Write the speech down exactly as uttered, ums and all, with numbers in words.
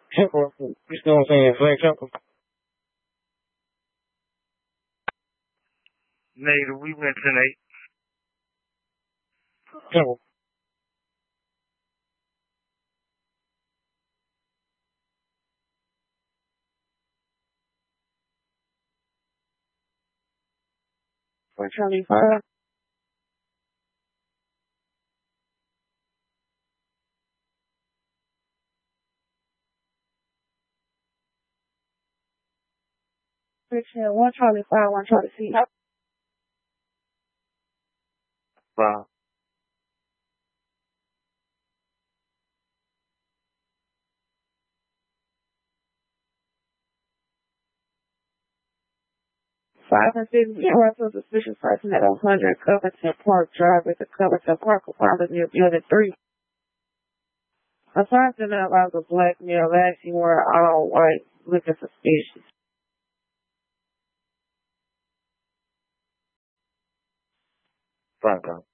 Temple. You still what I'm saying? Flag Temple. Negative, we went tonight. Temple. For Charlie Five. Section one Charlie Five, one Charlie C. Wow. Five and six, arrest a suspicious person at one hundred Covington Park Drive with the Covington Park apartment near Building three. A person that allows a black male actually wore all white, looking suspicious. Franco.